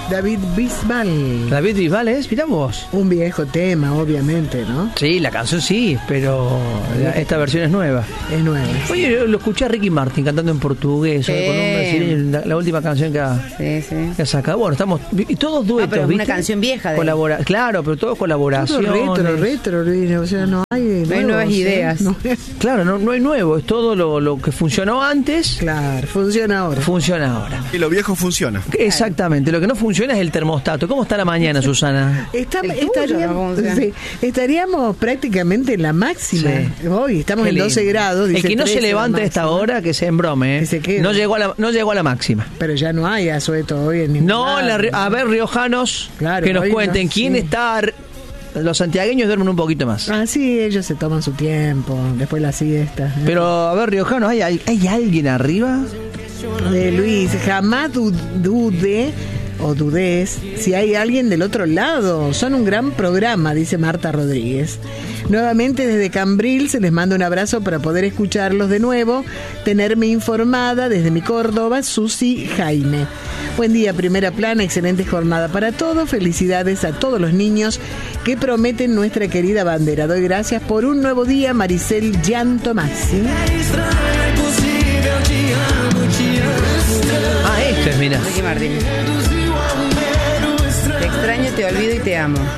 David Bisbal. David Bisbal es, mirá vos. Un viejo tema, obviamente, ¿no? Sí, la canción sí, pero esta versión es nueva. Es nueva. Oye, lo escuché a Ricky Martin cantando en portugués, con un brasileño, la última canción que ha sacado. Bueno, estamos, y todos duetos, pero ¿viste? Una canción vieja. Claro, pero todos colaboraciones. Todo retro, o sea, no hay nuevas ideas. Claro, no hay nuevo, es todo lo que funcionó antes. Claro, funciona ahora. Y lo viejo funciona. Exactamente, lo que no funciona es el termostato. ¿Cómo está la mañana, Susana? Estaríamos prácticamente en la máxima. Sí. Hoy estamos en 12 grados. El que no se levante a esta hora, que se embrome. No llegó a la máxima. Pero ya no hay asueto hoy en ningún lado. A ver, riojanos, que nos cuenten quién está. Los santiagueños duermen un poquito más. Ah, sí, ellos se toman su tiempo, después la siesta. Pero, a ver, riojanos, ¿hay alguien arriba? Luis, jamás dudés si hay alguien del otro lado. Son un gran programa, dice Marta Rodríguez. Nuevamente desde Cambril se les manda un abrazo para poder escucharlos de nuevo, tenerme informada desde mi Córdoba, Susi Jaime. Buen día, Primera Plana, excelente jornada para todos, felicidades a todos los niños que prometen nuestra querida bandera. Doy gracias por un nuevo día, Maricel Giantomasi. Esto es, mira. Ricky Martin. Te extraño, te olvido y te amo.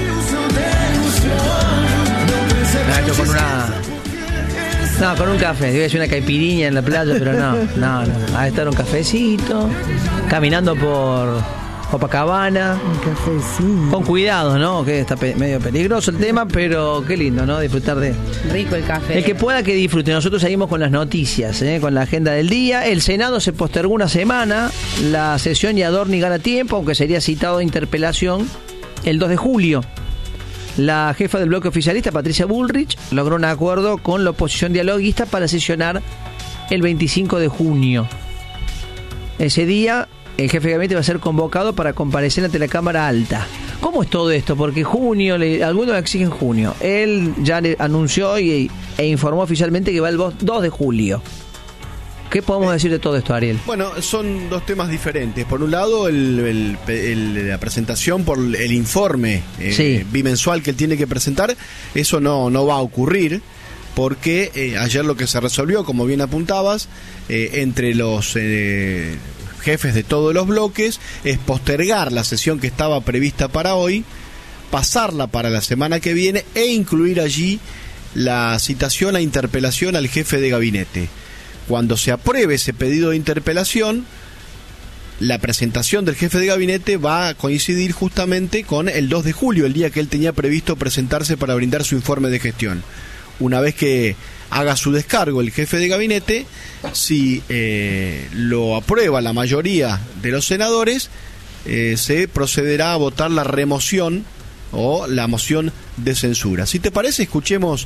Con un café. Iba a decir una caipirinha en la playa, pero no. A estar un cafecito, caminando por Copacabana. Un cafecito. Con cuidado, ¿no? Que está medio peligroso el tema, pero qué lindo, ¿no? Disfrutar de... Rico el café. El que pueda que disfrute. Nosotros seguimos con las noticias, con la agenda del día. El Senado se postergó una semana. La sesión y Adorni gana tiempo, aunque sería citado de interpelación el 2 de julio. La jefa del bloque oficialista, Patricia Bullrich, logró un acuerdo con la oposición dialoguista para sesionar el 25 de junio. Ese día, el jefe de gabinete va a ser convocado para comparecer ante la Cámara Alta. ¿Cómo es todo esto? Porque algunos exigen junio. Él ya le anunció e informó oficialmente que va el 2 de julio. ¿Qué podemos decir de todo esto, Ariel? Bueno, son dos temas diferentes. Por un lado, la presentación por el informe bimensual que él tiene que presentar. Eso no va a ocurrir porque ayer lo que se resolvió, como bien apuntabas, entre los jefes de todos los bloques, es postergar la sesión que estaba prevista para hoy, pasarla para la semana que viene e incluir allí la citación a interpelación al jefe de gabinete. Cuando se apruebe ese pedido de interpelación, la presentación del jefe de gabinete va a coincidir justamente con el 2 de julio, el día que él tenía previsto presentarse para brindar su informe de gestión. Una vez que haga su descargo el jefe de gabinete, si lo aprueba la mayoría de los senadores, se procederá a votar la remoción o la moción de censura. Si te parece, escuchamos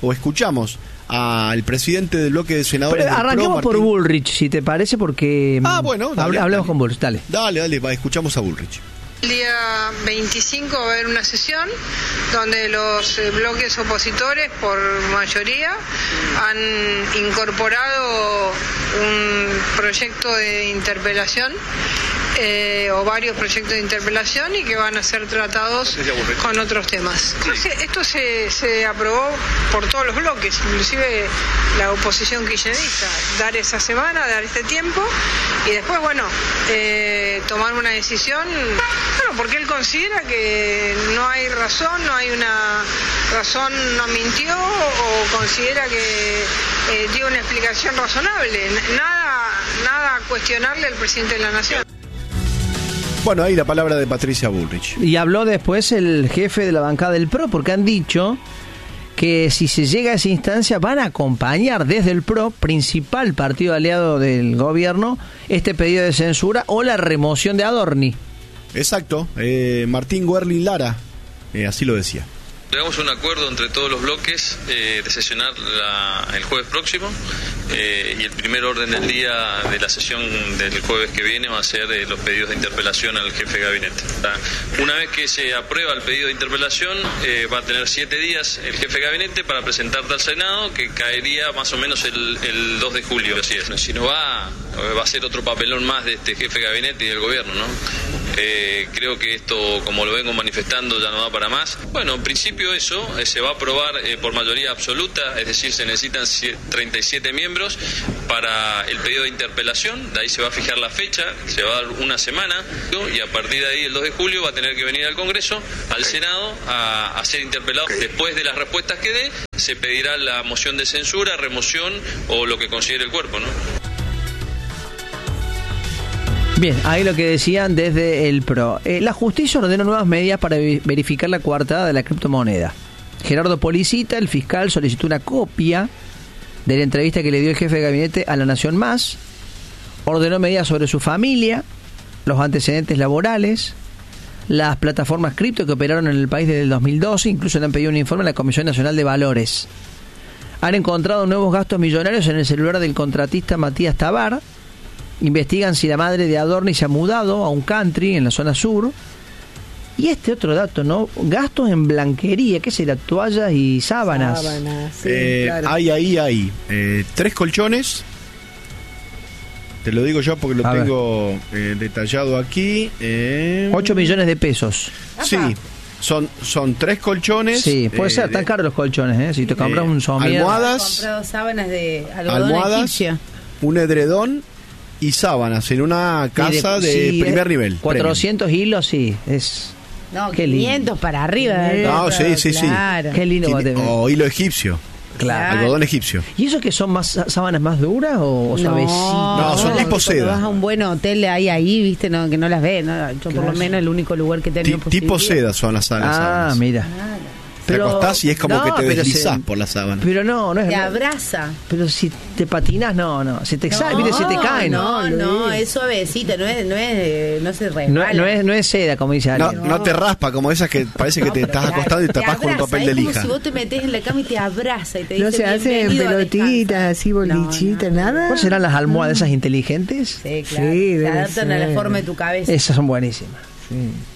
al presidente del bloque de senadores. Pero arranquemos por Bullrich, si te parece, porque bueno, hablamos con Bullrich. Dale, escuchamos a Bullrich. El día 25 va a haber una sesión donde los bloques opositores, por mayoría, han incorporado un proyecto de interpelación o varios proyectos de interpelación y que van a ser tratados con otros temas. Esto se aprobó por todos los bloques, inclusive la oposición kirchnerista, dar esa semana, dar este tiempo y después, tomar una decisión, porque él considera que no hay razón, no hay una razón, no mintió o considera que dio una explicación razonable, nada a cuestionarle al presidente de la Nación. Bueno, ahí la palabra de Patricia Bullrich. Y habló después el jefe de la bancada del PRO, porque han dicho que si se llega a esa instancia van a acompañar desde el PRO, principal partido aliado del gobierno, este pedido de censura o la remoción de Adorni. Exacto, Martín Werlin Lara, así lo decía. Llegamos a un acuerdo entre todos los bloques de sesionar el jueves próximo y el primer orden del día de la sesión del jueves que viene va a ser los pedidos de interpelación al jefe de gabinete. Una vez que se aprueba el pedido de interpelación va a tener 7 días el jefe de gabinete para presentarse al Senado, que caería más o menos el 2 de julio. Así es. Si no va a ser otro papelón más de este jefe de gabinete y del gobierno, ¿no? Creo que esto, como lo vengo manifestando, ya no da para más. Bueno, en principio eso se va a aprobar por mayoría absoluta, es decir, se necesitan 37 miembros para el pedido de interpelación. De ahí se va a fijar la fecha, se va a dar una semana, y a partir de ahí, el 2 de julio, va a tener que venir al Congreso, al Senado, a ser interpelado. Después de las respuestas que dé, se pedirá la moción de censura, remoción o lo que considere el cuerpo, ¿no? Bien, ahí lo que decían desde el PRO. La justicia ordenó nuevas medidas para verificar la coartada de la criptomoneda. Gerardo Policita, el fiscal, solicitó una copia de la entrevista que le dio el jefe de gabinete a La Nación Más. Ordenó medidas sobre su familia, los antecedentes laborales, las plataformas cripto que operaron en el país desde el 2012. Incluso le han pedido un informe a la Comisión Nacional de Valores. Han encontrado nuevos gastos millonarios en el celular del contratista Matías Tabar. Investigan si la madre de Adorni se ha mudado a un country en la zona sur. Y este otro dato, ¿no? Gastos en blanquería, ¿qué será? Toallas y sábanas. Sí, claro. Hay 3 colchones. Te lo digo yo porque lo tengo detallado aquí. 8 millones de pesos. Sí, son 3 colchones. Sí, puede ser tan caros los colchones, ¿eh? Si te compras un somier. Almohadas. He comprado sábanas de algodón egipcio. Un edredón y sábanas en una casa de primer nivel. 400 hilos, sí, es... No, qué 500 lindo. Para arriba. No, sí. Claro. Qué lindo va a tener. O hilo egipcio. Claro. Algodón egipcio. ¿Y eso que son más sábanas más duras o suavecitas? No, son tipo seda. Vas a un buen hotel ahí, viste, no, que no las ves. ¿No? Yo por lo menos el único lugar que tengo tipo seda son las sábanas. Ah, mira. Te acostás y es como que te deslizás por la sábana. Pero no es... Te abraza. Pero si te patinas, no. Se te sale, ¿viste? Se te caen. No, es suavecita, no se resbala. No es seda, como dice Ariel. No te raspa como esas que parece que te estás acostando y tapás con un papel de lija. Es como si vos te metés en la cama y te abraza y te No dice, se hacen pelotitas, así bolichitas, nada. ¿Cuáles serán las almohadas esas inteligentes? Sí, claro. Sí, se adaptan a la forma de tu cabeza. Esas son buenísimas. Sí.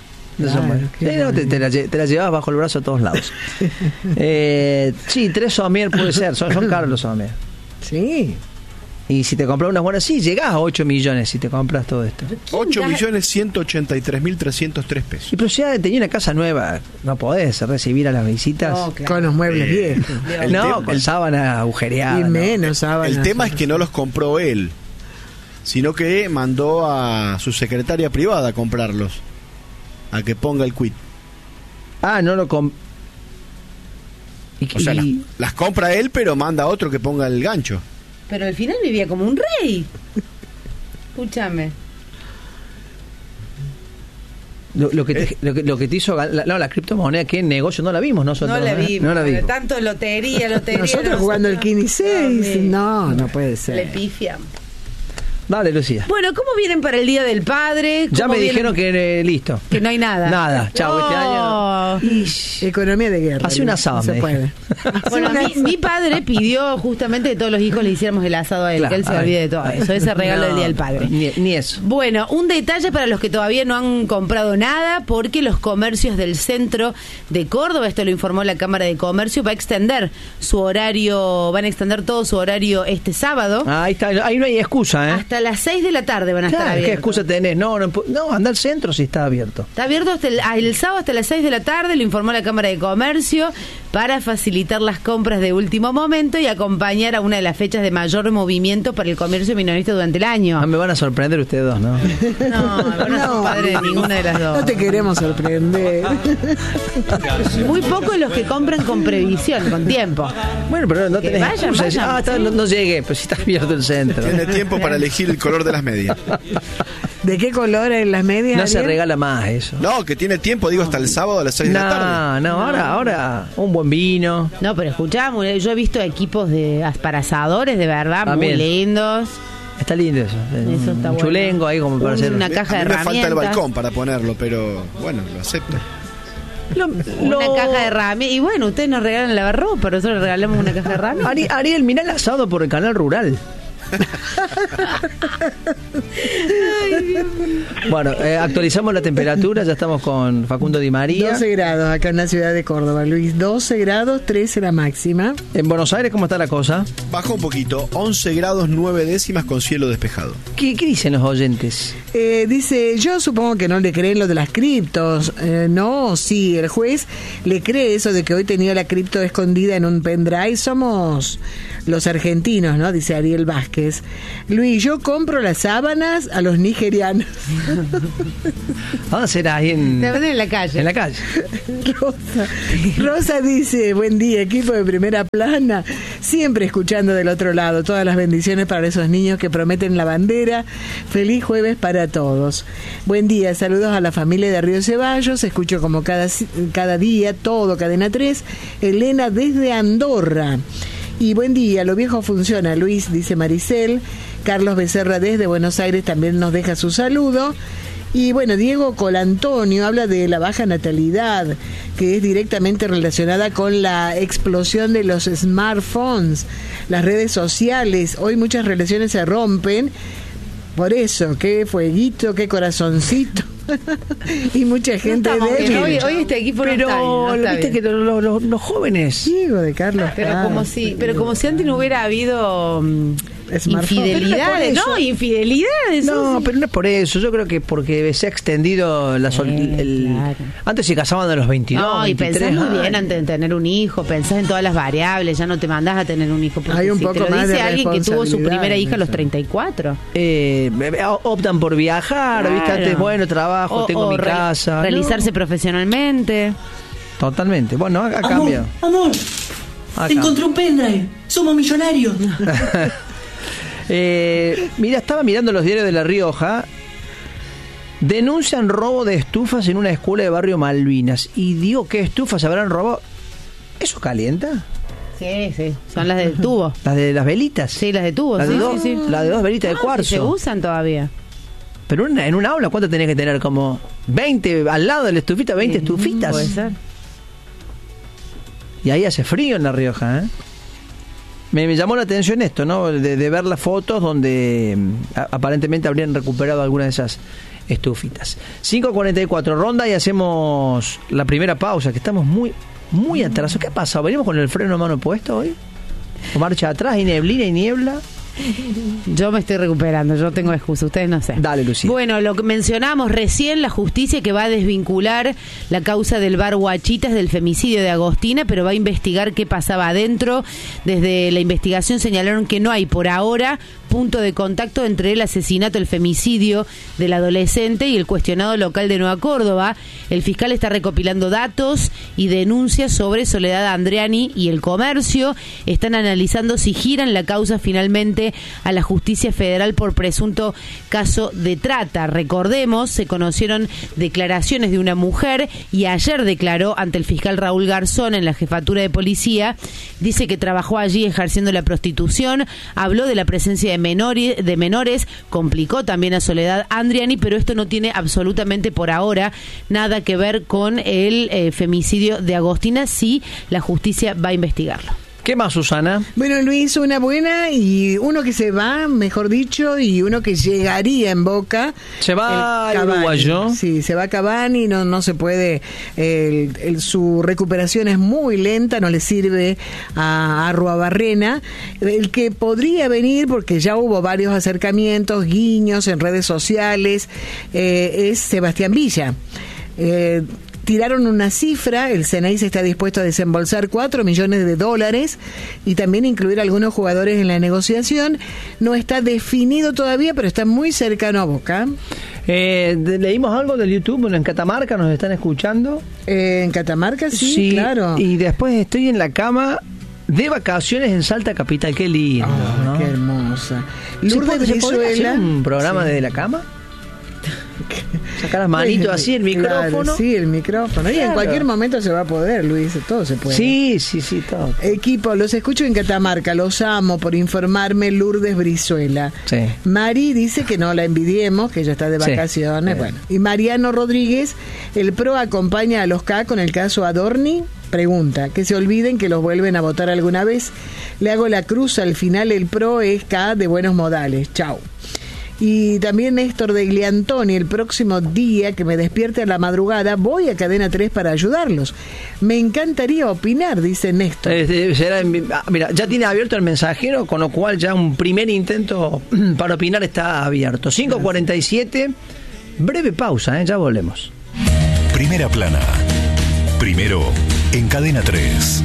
Te la llevas bajo el brazo a todos lados. Sí, 3 somier puede ser. Son caros los somier. Sí. Y si te compras unas buenas, sí, llegás a 8 millones si te compras todo esto. 8.183.303 pesos. Y pero si ya tenía una casa nueva, no podés recibir a las visitas. No, claro. Con los muebles viejos. Con sábana agujereada. Y menos sábanas. El tema es que no los compró él, sino que mandó a su secretaria privada a comprarlos, a que ponga el quit. No lo O sea, las compra él, pero manda a otro que ponga el gancho. Pero al final vivía como un rey. Escúchame. Lo que te hizo la criptomoneda, ¿qué negocio? No la vimos nosotros. No la vimos. vimos. Tanto lotería. Nosotros jugando el 15 y 6. No puede ser. Le pifiamos. Dale, Lucía. Bueno, ¿cómo vienen para el Día del Padre? Ya me dijeron que listo. Que no hay nada. Nada. Chau, este año. Economía de guerra. Hace un asado, no se puede. Bueno, mi padre pidió justamente que todos los hijos le hiciéramos el asado a él, Claro, que él se olvide de todo eso, ese regalo del Día del Padre. Ni eso. Bueno, un detalle para los que todavía no han comprado nada, porque los comercios del centro de Córdoba, esto lo informó la Cámara de Comercio, van a extender todo su horario este sábado. Ahí está, ahí no hay excusa, ¿eh? Hasta las 6 de la tarde van a estar abiertos. ¿Qué excusa tenés? No, anda al centro si está abierto. Está abierto hasta el sábado hasta las 6 de la tarde, lo informó la Cámara de Comercio, para facilitar las compras de último momento y acompañar a una de las fechas de mayor movimiento para el comercio minorista durante el año. Me van a sorprender ustedes dos, ¿no? No, no son padres de ninguna de las dos. No te queremos sorprender. Muy pocos los que compran con previsión, con tiempo. Bueno, pero no tenés vayan, excusa. No llegué, pues si está abierto el centro. Tiene tiempo para elegir el color de las medias. ¿De qué color en las medias? No se Ariel? regala más eso. No, que tiene tiempo, digo, hasta el sábado a las 6 de la tarde. Ahora un buen vino. No, pero escuchamos, yo he visto equipos para asadores, de verdad, también. muy lindos. Está lindo eso. Eso está un bueno. chulengo ahí como para hacer. Una caja de a mí me herramientas. falta el balcón para ponerlo, pero bueno, lo acepto. Una caja de herramientas. Y bueno, ustedes nos regalan lavarropa, nosotros le regalamos una caja de herramientas. Ariel, mirá el asado por el canal rural. Bueno, actualizamos la temperatura, ya estamos con Facundo Di María. 12 grados acá en la ciudad de Córdoba, Luis. 12 grados, 13 la máxima. En Buenos Aires, ¿cómo está la cosa? Bajó un poquito, 11 grados 9 décimas con cielo despejado. ¿Qué dicen los oyentes? Dice, yo supongo que no le creen lo de las criptos. No, sí, el juez le cree eso de que hoy tenía la cripto escondida en un pendrive. Somos los argentinos, ¿no? Dice Ariel Vázquez. Luis, yo compro las sábanas a los nigerianos. ¿Dónde será? Ahí en la calle. En la calle. Rosa dice, buen día, equipo de Primera Plana, siempre escuchando del otro lado, todas las bendiciones para esos niños que prometen la bandera. Feliz jueves para todos. Buen día, saludos a la familia de Río Ceballos, escucho como cada día, todo Cadena 3. Elena desde Andorra. Y buen día, lo viejo funciona, Luis, dice Maricel. Carlos Becerra desde Buenos Aires también nos deja su saludo. Y bueno, Diego Colantonio habla de la baja natalidad, que es directamente relacionada con la explosión de los smartphones, las redes sociales. Hoy muchas relaciones se rompen. Por eso, qué fueguito, qué corazoncito. Y mucha gente débil. Hoy este equipo pero viste que los jóvenes. Diego de Carlos. Pero como si antes no hubiera habido infidelidades, ¿no? Infidelidades. No, pero no es por eso. Yo creo que porque se ha extendido claro. Antes se casaban a los 22. No, 23, y pensás muy bien antes de tener un hijo, pensás en todas las variables, ya no te mandás a tener un hijo. Hay un si poco te lo más dice de alguien que tuvo su primera hija a los 34. Optan por viajar, claro. ¿Viste? Antes, bueno, trabajo, tengo mi casa. Realizarse profesionalmente. Totalmente. Bueno, acá cambia. Amor, encontré un pendrive. Somos millonarios. Mira, estaba mirando los diarios de La Rioja. Denuncian robo de estufas en una escuela de barrio Malvinas. Y digo, ¿qué estufas habrán robado? ¿Eso calienta? Sí, son las de tubo. ¿Las de las velitas? Sí, las de tubo. Las de dos velitas de cuarzo. Sí, se usan todavía. Pero en un aula, ¿cuánto tenés que tener? Como 20 al lado de la estufita, 20 estufitas. Puede ser. Y ahí hace frío en La Rioja, ¿eh? Me llamó la atención esto, ¿no? De ver las fotos donde aparentemente habrían recuperado algunas de esas estufitas. 5:44, ronda y hacemos la primera pausa, que estamos muy atrasados. ¿Qué ha pasado? ¿Venimos con el freno de mano puesto hoy? ¿O marcha atrás y neblina y niebla? Yo me estoy recuperando, yo tengo excusa, ustedes no sé. Dale, Lucía. Bueno, lo que mencionamos recién, la justicia que va a desvincular la causa del bar Huachitas del femicidio de Agostina, pero va a investigar qué pasaba adentro. Desde la investigación señalaron que no hay por ahora punto de contacto entre el asesinato, el femicidio del adolescente y el cuestionado local de Nueva Córdoba. El fiscal está recopilando datos y denuncias sobre Soledad Andriani y el comercio. Están analizando si giran la causa finalmente a la justicia federal por presunto caso de trata. Recordemos, se conocieron declaraciones de una mujer y ayer declaró ante el fiscal Raúl Garzón en la jefatura de policía. Dice que trabajó allí ejerciendo la prostitución, habló de la presencia de menores, complicó también a Soledad Andriani, pero esto no tiene absolutamente por ahora nada que ver con el femicidio de Agostina. Sí, la justicia va a investigarlo. ¿Qué más, Susana? Bueno, Luis, una buena y uno que se va, mejor dicho, y uno que llegaría en Boca. Se va al uruguayo. Sí, se va a Cavani, no se puede. Su recuperación es muy lenta, no le sirve a Arruabarrena. El que podría venir, porque ya hubo varios acercamientos, guiños en redes sociales, es Sebastián Villa. Tiraron una cifra, el Ceneice está dispuesto a desembolsar $4 millones y también incluir algunos jugadores en la negociación. No está definido todavía, pero está muy cercano a Boca. Leímos algo del YouTube, bueno, en Catamarca nos están escuchando. En Catamarca, sí, claro. Y después estoy en la cama de vacaciones en Salta Capital, qué lindo, ¿no? Qué hermosa. Lourdes Brizuela, un programa desde la cama. Sacar las manitos así, el micrófono. Claro, sí, el micrófono. Claro. Y en cualquier momento se va a poder, Luis, todo se puede. Sí, todo. Equipo, los escucho en Catamarca, los amo por informarme, Lourdes Brizuela. Sí. Mari dice que no la envidiemos, que ella está de vacaciones. Sí. Bueno. Y Mariano Rodríguez, el PRO acompaña a los K con el caso Adorni. Pregunta, que se olviden que los vuelven a votar alguna vez. Le hago la cruz, al final el PRO es K de buenos modales. Chau. Y también Néstor de Gliantoni, el próximo día que me despierte a la madrugada voy a Cadena 3 para ayudarlos. Me encantaría opinar, dice Néstor. Mira, ya tiene abierto el mensajero, con lo cual ya un primer intento para opinar está abierto. 5:47, breve pausa, ya volvemos. Primera plana. Primero en Cadena 3.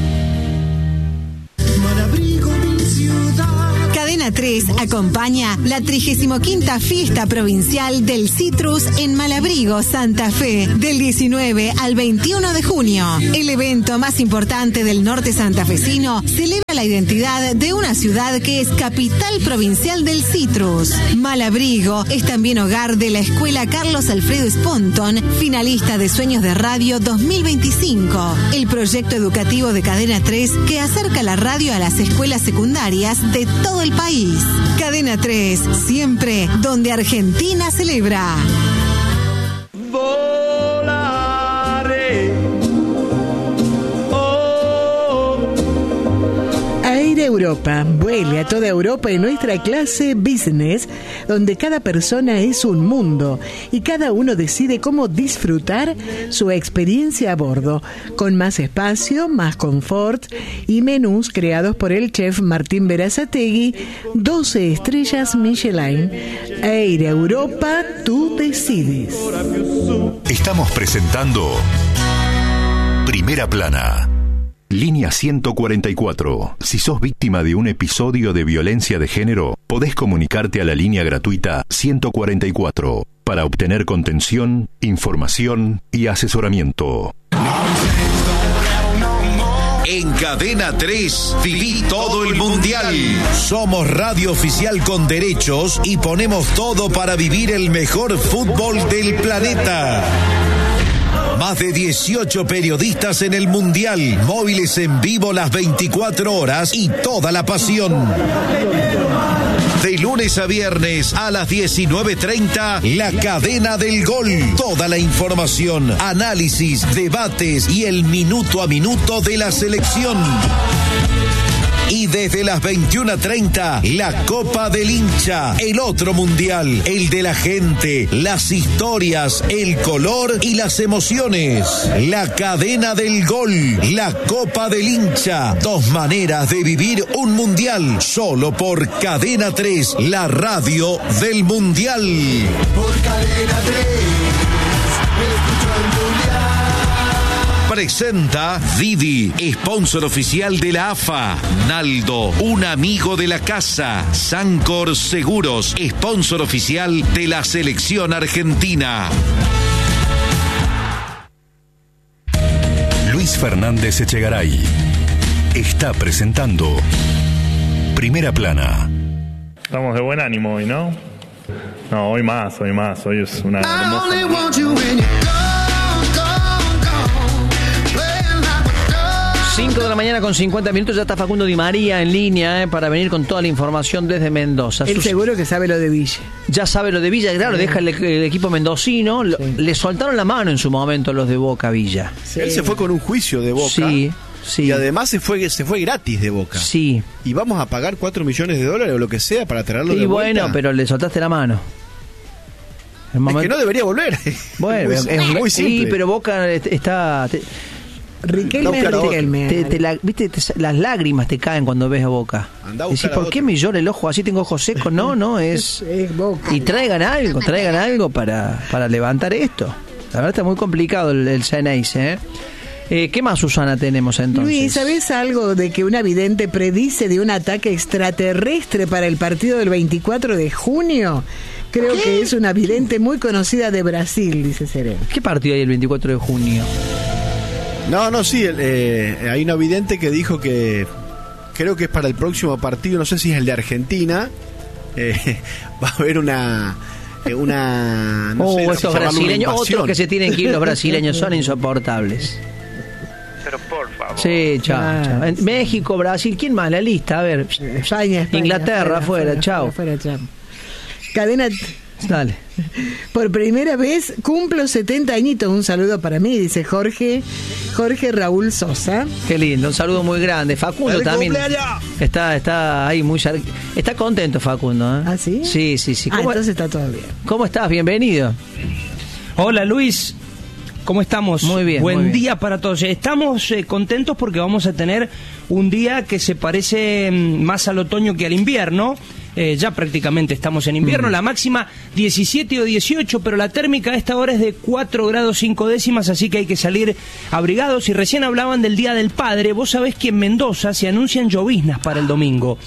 Cadena 3 acompaña la 35ª Fiesta Provincial del Citrus en Malabrigo, Santa Fe, del 19 al 21 de junio. El evento más importante del norte santafesino celebra la identidad de una ciudad que es capital provincial del citrus. Malabrigo es también hogar de la Escuela Carlos Alfredo Sponton, finalista de Sueños de Radio 2025, el proyecto educativo de Cadena 3 que acerca la radio a las escuelas secundarias de todo el país. Cadena 3, siempre donde Argentina celebra. Aire Europa, vuele a toda Europa en nuestra clase Business, donde cada persona es un mundo y cada uno decide cómo disfrutar su experiencia a bordo, con más espacio, más confort y menús creados por el chef Martín Berazategui, 12 estrellas Michelin. Aire Europa, tú decides. Estamos presentando Primera Plana. Línea 144. Si sos víctima de un episodio de violencia de género, podés comunicarte a la línea gratuita 144 para obtener contención, información y asesoramiento. En Cadena 3, viví todo el Mundial. Somos radio oficial con derechos y ponemos todo para vivir el mejor fútbol del planeta. Más de 18 periodistas en el Mundial, móviles en vivo las 24 horas y toda la pasión. De lunes a viernes a las 19:30, La Cadena del Gol. Toda la información, análisis, debates y el minuto a minuto de la selección. Y desde las 21:30, la Copa del Hincha, el otro mundial, el de la gente, las historias, el color y las emociones. La Cadena del Gol, la Copa del Hincha, 2 maneras de vivir un mundial, solo por Cadena 3, la radio del mundial. Por Cadena 3, escucho el mundial. Presenta Didi, sponsor oficial de la AFA. Naldo, un amigo de la casa. Sancor Seguros, sponsor oficial de la selección argentina. Luis Fernández Echegaray está presentando Primera Plana. Estamos de buen ánimo hoy, ¿no? No, hoy más. Hoy es una hermosa... 5 de la mañana con 50 minutos, ya está Facundo Di María en línea para venir con toda la información desde Mendoza. Él seguro que sabe lo de Villa. Ya sabe lo de Villa, claro, deja el equipo mendocino. Sí. Le soltaron la mano en su momento los de Boca Villa. Sí. Él se fue con un juicio de Boca. Sí. Y además se fue gratis de Boca. Sí. Y vamos a pagar $4 millones o lo que sea para traerlo de vuelta. Y bueno, pero le soltaste la mano. Es que no debería volver. Bueno, es muy simple. Sí, pero Boca está... Riquelme, ¿viste? Las lágrimas te caen cuando ves a Boca. Decís, ¿por qué me llora el ojo? Así tengo ojos secos. No, es Boca. Y traigan algo para levantar esto. La verdad está muy complicado el Ceneice, ¿qué más, Susana, tenemos entonces? Luis, ¿sabés algo de que una vidente predice de un ataque extraterrestre para el partido del 24 de junio? Creo que es una vidente muy conocida de Brasil, dice Serena. ¿Qué partido hay el 24 de junio? Sí, hay una vidente que dijo que creo que es para el próximo partido, no sé si es el de Argentina, va a haber una estos brasileños, otros que se tienen que ir, los brasileños son insoportables. Pero por favor. Sí, chao. México, Brasil, ¿quién más? La lista, a ver. España, Inglaterra, afuera, chao. Cadena Dale. Por primera vez cumplo 70 añitos. Un saludo para mí, dice Jorge Raúl Sosa. Qué lindo, un saludo muy grande. Facundo también. Está ahí muy está contento Facundo, ¿eh? ¿Ah, sí? Sí. Entonces está todo bien. ¿Cómo estás? Bienvenido. Hola Luis, ¿cómo estamos? Muy bien. Buen muy bien. día para todos. Estamos contentos porque vamos a tener un día que se parece más al otoño que al invierno. Ya prácticamente estamos en invierno, la máxima 17 o 18, pero la térmica a esta hora es de 4 grados 5 décimas, así que hay que salir abrigados. Y recién hablaban del Día del Padre. Vos sabés que en Mendoza se anuncian lloviznas para el domingo.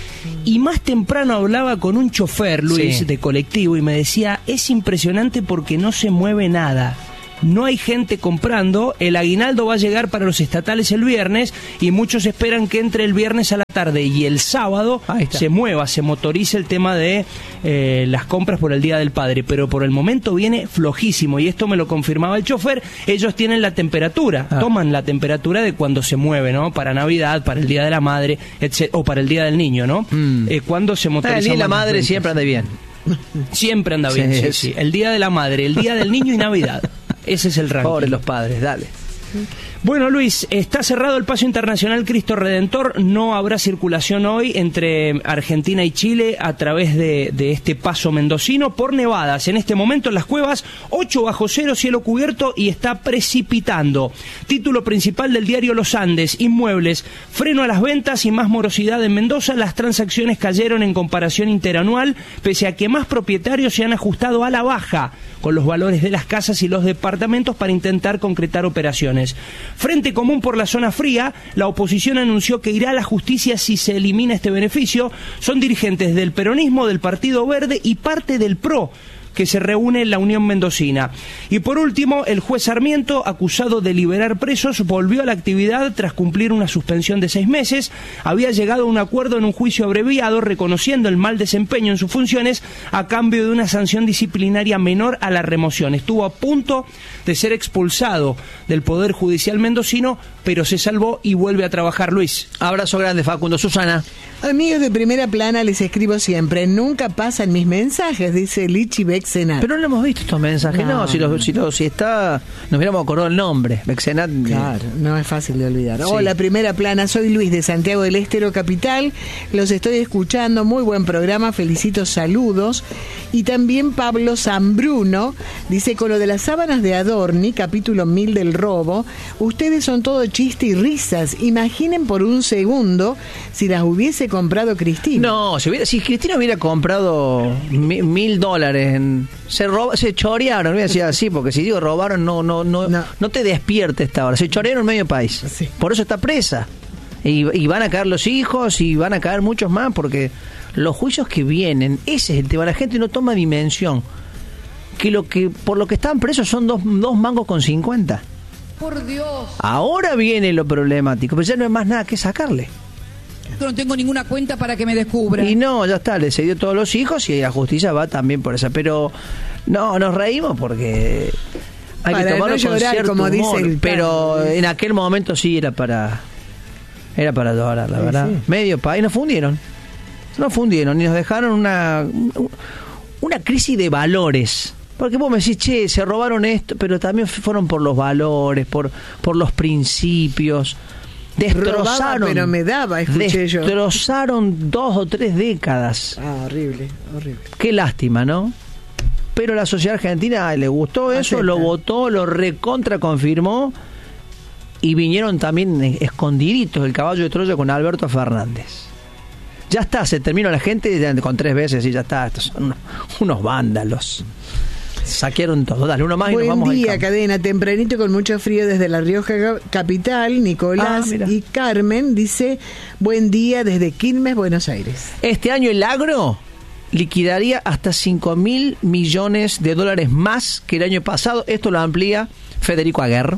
Y más temprano hablaba con un chofer, Luis, de colectivo, y me decía, es impresionante porque no se mueve nada. No hay gente comprando, el aguinaldo va a llegar para los estatales el viernes y muchos esperan que entre el viernes a la tarde y el sábado se mueva, se motorice el tema de las compras por el Día del Padre, pero por el momento viene flojísimo y esto me lo confirmaba el chofer. Ellos tienen la temperatura, toman la temperatura de cuando se mueve, ¿no? Para Navidad, para el Día de la Madre, o para el Día del Niño, ¿no? Cuando se motoriza. El Día de la Madre siempre anda bien. Siempre anda bien, sí. El Día de la Madre, el Día del Niño y Navidad. Ese es el ranking. Pobres los padres, dale. Bueno, Luis, está cerrado el paso internacional Cristo Redentor. No habrá circulación hoy entre Argentina y Chile a través de este paso mendocino por nevadas. En este momento en las cuevas, 8 bajo cero, cielo cubierto y está precipitando. Título principal del diario Los Andes, inmuebles, freno a las ventas y más morosidad en Mendoza. Las transacciones cayeron en comparación interanual, pese a que más propietarios se han ajustado a la baja con los valores de las casas y los departamentos para intentar concretar operaciones. Frente Común por la Zona Fría, la oposición anunció que irá a la justicia si se elimina este beneficio. Son dirigentes del peronismo, del Partido Verde y parte del PRO, que se reúne en la Unión Mendocina. Y por último, el juez Sarmiento, acusado de liberar presos, volvió a la actividad tras cumplir una suspensión de 6 meses. Había llegado a un acuerdo en un juicio abreviado, reconociendo el mal desempeño en sus funciones a cambio de una sanción disciplinaria menor a la remoción. Estuvo a punto de ser expulsado del Poder Judicial mendocino, pero se salvó y vuelve a trabajar, Luis. Abrazo grande, Facundo. Susana. Amigos de Primera Plana, les escribo siempre. Nunca pasan mis mensajes, dice Lichi Bexenat. Pero no hemos visto estos mensajes. No, si está, nos hubiéramos acordado el nombre. Bexenat. Claro, no es fácil de olvidar. Sí. Hola, Primera Plana, soy Luis de Santiago del Estero Capital. Los estoy escuchando, muy buen programa, felicito, saludos. Y también Pablo Zambruno dice, con lo de las sábanas de Adorni, capítulo 1000 del robo, ustedes son todo chiste y risas. Imaginen por un segundo si las hubiese comprado Cristina. No, si Cristina hubiera comprado $1,000 se chorearon, voy a decir así, porque si digo robaron, no te despierte esta hora. Se chorearon en medio país. Sí. Por eso está presa. Y van a caer los hijos y van a caer muchos más, porque los juicios que vienen, ese es el tema. La gente no toma dimensión. Que por lo que están presos son dos mangos con 50. Por Dios. Ahora viene lo problemático, pero ya no hay más nada que sacarle. Yo no tengo ninguna cuenta para que me descubran. Y no, ya está, le cedió todos los hijos y la justicia va también por esa. Pero no, nos reímos porque hay que tomarlo con cierto humor, dice pero en aquel momento sí era para llorar, la verdad. Sí. Medio país, nos fundieron y nos dejaron una crisis de valores. Porque vos me decís, che, se robaron esto, pero también fueron por los valores, por los principios. Destrozaron, pero me daba, destrozaron 2 o 3 décadas. Horrible. Qué lástima, ¿no? Pero la sociedad argentina le gustó eso, lo votó, lo recontra confirmó y vinieron también escondiditos el caballo de Troya con Alberto Fernández. Ya está, se terminó la gente con 3 veces y ya está. Estos son unos vándalos. Saquearon todo. Dale, uno más y nos vamos al campo. Buen día, cadena. Tempranito con mucho frío desde La Rioja capital. Nicolás y Carmen dice, buen día desde Quilmes, Buenos Aires. Este año el agro liquidaría hasta $5.000 millones más que el año pasado. Esto lo amplía Federico Aguerre.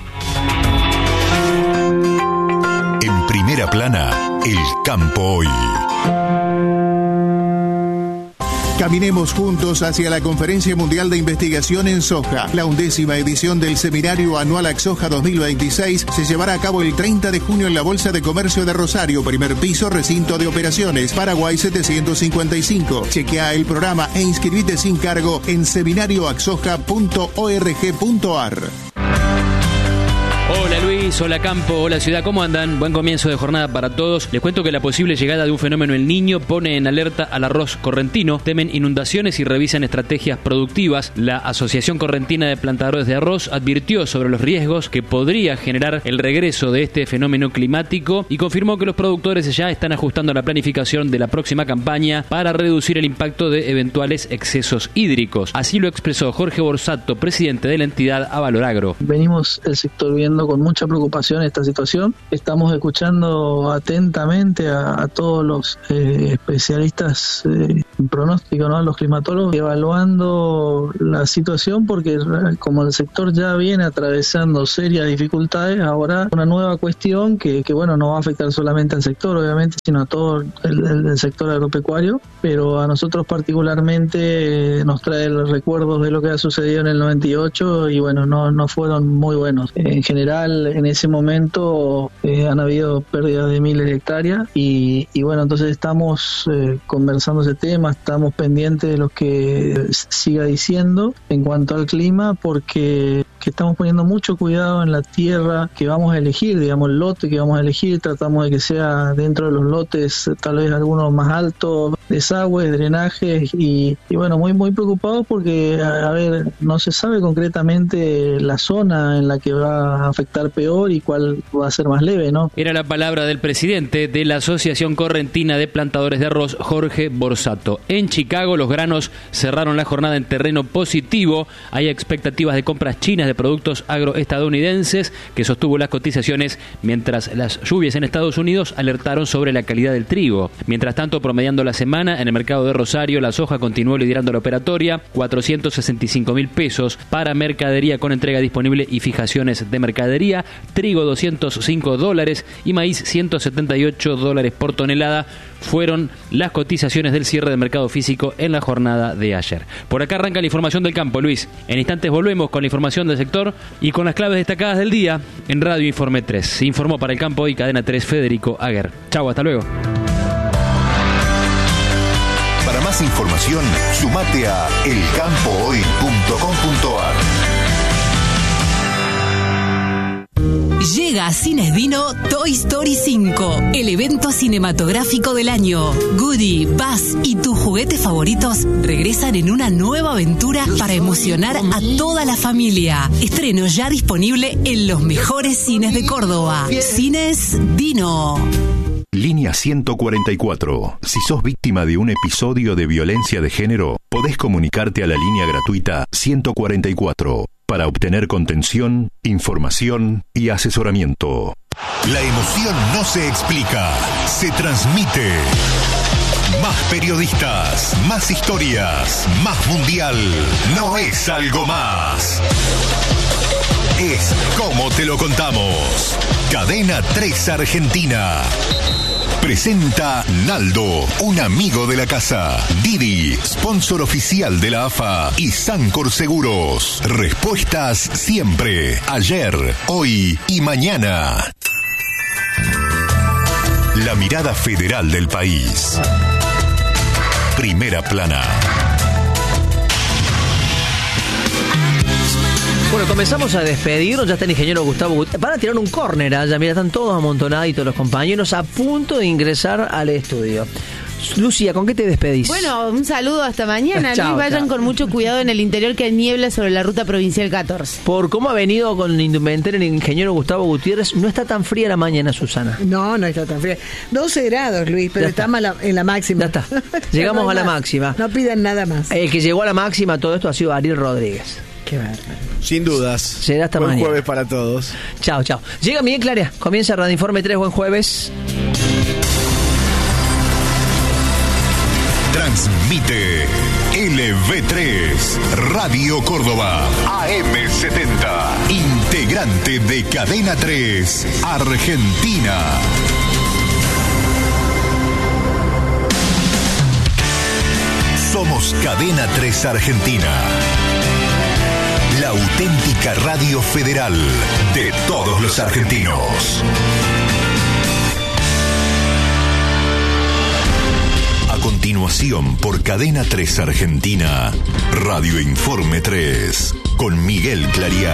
En Primera Plana, el campo hoy. Caminemos juntos hacia la Conferencia Mundial de Investigación en Soja. La 11ª edición del Seminario Anual AXOJA 2026 se llevará a cabo el 30 de junio en la Bolsa de Comercio de Rosario, primer piso, recinto de operaciones, Paraguay 755. Chequea el programa e inscribite sin cargo en seminarioaxoja.org.ar. Hola Luis, hola Campo, hola Ciudad, ¿cómo andan? Buen comienzo de jornada para todos. Les cuento que la posible llegada de un fenómeno El Niño pone en alerta al arroz correntino. Temen inundaciones y revisan estrategias productivas. La Asociación Correntina de Plantadores de Arroz advirtió sobre los riesgos que podría generar el regreso de este fenómeno climático y confirmó que los productores ya están ajustando la planificación de la próxima campaña para reducir el impacto de eventuales excesos hídricos. Así lo expresó Jorge Borsato, presidente de la entidad Avaloragro. Venimos el sector viendo con mucha preocupación esta situación. Estamos escuchando atentamente a todos los especialistas en pronóstico, ¿no? Los climatólogos, evaluando la situación porque como el sector ya viene atravesando serias dificultades, ahora una nueva cuestión que bueno, no va a afectar solamente al sector, obviamente, sino a todo el sector agropecuario, pero a nosotros particularmente nos trae los recuerdos de lo que ha sucedido en el 98 y bueno, no fueron muy buenos. En general, en ese momento han habido pérdidas de miles de hectáreas y bueno, entonces estamos conversando ese tema, estamos pendientes de lo que siga diciendo en cuanto al clima, porque estamos poniendo mucho cuidado en la tierra que vamos a elegir, digamos, el lote que vamos a elegir, tratamos de que sea dentro de los lotes tal vez algunos más altos, desagües, drenajes y bueno, muy preocupados porque, a ver, no se sabe concretamente la zona en la que va a afectar peor y cuál va a ser más leve, ¿no? Era la palabra del presidente de la Asociación Correntina de Plantadores de Arroz, Jorge Borsato. En Chicago, los granos cerraron la jornada en terreno positivo. Hay expectativas de compras chinas de productos agroestadounidenses que sostuvo las cotizaciones, mientras las lluvias en Estados Unidos alertaron sobre la calidad del trigo. Mientras tanto, promediando la semana, en el mercado de Rosario, la soja continuó liderando la operatoria, 465.000 pesos para mercadería con entrega disponible y fijaciones de mercadería, trigo $205 y maíz $178 por tonelada fueron las cotizaciones del cierre del mercado físico en la jornada de ayer. Por acá arranca la información del campo, Luis. En instantes volvemos con la información del sector y con las claves destacadas del día en Radio Informe 3. Se informó para el campo y Cadena 3 Federico Aguer. Chau, hasta luego. Para más información, sumate a elcampohoy.com.ar. Llega a Cines Dino Toy Story 5, el evento cinematográfico del año. Woody, Buzz y tus juguetes favoritos regresan en una nueva aventura para emocionar a toda la familia. Estreno ya disponible en los mejores cines de Córdoba. Cines Dino. Línea 144. Si sos víctima de un episodio de violencia de género, podés comunicarte a la línea gratuita 144 para obtener contención, información y asesoramiento. La emoción no se explica, se transmite. Más periodistas, más historias, más mundial. No es algo más. Es como te lo contamos. Cadena 3 Argentina. Presenta Naldo, un amigo de la casa. Didi, sponsor oficial de la AFA y Sancor Seguros. Respuestas siempre, ayer, hoy y mañana. La mirada federal del país. Primera plana. Bueno, comenzamos a despedirnos, ya está el ingeniero Gustavo Gutiérrez. Van a tirar un córner allá, mira, están todos amontonaditos los compañeros a punto de ingresar al estudio. Lucía, ¿con qué te despedís? Bueno, un saludo hasta mañana. Chao, Luis, vayan con mucho cuidado en el interior que hay niebla sobre la ruta provincial 14. Por cómo ha venido con el indumentario el ingeniero Gustavo Gutiérrez, no está tan fría la mañana, Susana. No está tan fría. 12 grados, Luis, pero está en la máxima. Ya está. Llegamos a la máxima. No pidan nada más. El que llegó a la máxima todo esto ha sido Ariel Rodríguez. Qué bárbaro. Sin dudas. Será hasta buen mañana. Jueves para todos. Chao. Llega Miguel Claria. Comienza Radio Informe 3. Buen jueves. Transmite LV3 Radio Córdoba AM70, integrante de Cadena 3 Argentina. Somos Cadena 3 Argentina. La auténtica radio federal de todos los argentinos. A continuación, por Cadena 3 Argentina, Radio Informe 3, con Miguel Clariá.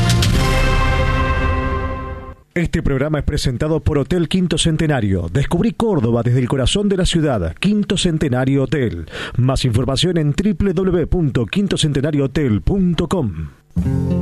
Este programa es presentado por Hotel Quinto Centenario. Descubrí Córdoba desde el corazón de la ciudad. Quinto Centenario Hotel. Más información en www.quintocentenariohotel.com.